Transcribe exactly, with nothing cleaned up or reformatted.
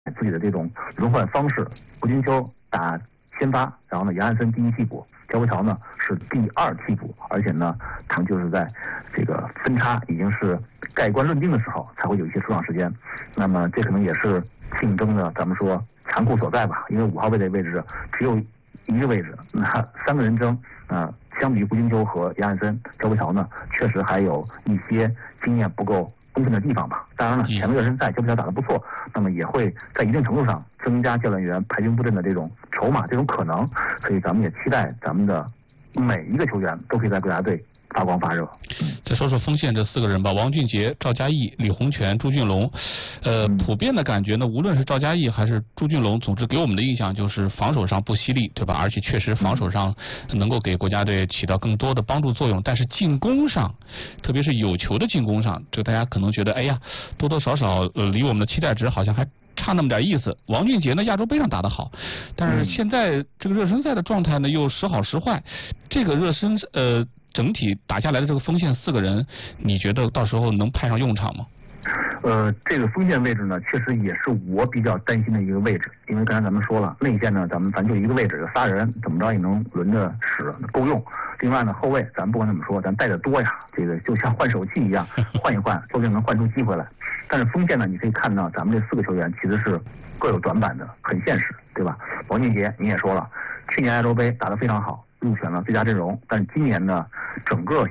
自己的这种轮换方式，胡金秋打先发，然后呢，杨汉森第一替补，条波桥呢是第二替补，而且呢，他们就是在这个分差已经是盖棺论定的时候，才会有一些出场时间。那么这可能也是竞争的咱们说残酷所在吧，因为五号位的位置只有一个位置，那三个人争啊、呃，相比于胡金秋和杨汉森，条波桥呢确实还有一些经验不够充分的地方吧。当然了，前面热身赛条波桥打得不错，那么也会在一定程度上增加教练员排兵布阵的这种筹码，这种可能。所以咱们也期待咱们的每一个球员都可以在国家队发光发热。 再说说锋线这四个人吧，王俊杰、赵嘉译、李洪权、朱俊龙。呃， 嗯、 普遍的感觉呢，无论是赵嘉译还是朱俊龙，总之给我们的印象就是防守上不犀利，对吧？而且确实防守上能够给国家队起到更多的帮助作用，但是进攻上，特别是有球的进攻上，就大家可能觉得，哎呀，多多少少呃离我们的期待值好像还差那么点意思。王俊杰呢，亚洲杯上打得好，但是现在这个热身赛的状态呢又时好时坏。这个热身呃整体打下来的这个锋线四个人，你觉得到时候能派上用场吗？ 呃，这个锋线位置呢，确实也是我比较担心的一个位置，因为刚才咱们说了，内线呢，咱们咱就一个位置有仨人，怎么着也能轮着使，够用。另外呢，后卫咱不管怎么说，咱带的多呀，这个就像换手气一样，换一换，说不定能换出机会来。但是锋线呢，你可以看到咱们这四个球员其实是各有短板的，很现实，对吧？王俊杰你也说了，去年亚洲杯打得非常好，入选了最佳阵容，但是今年呢，整个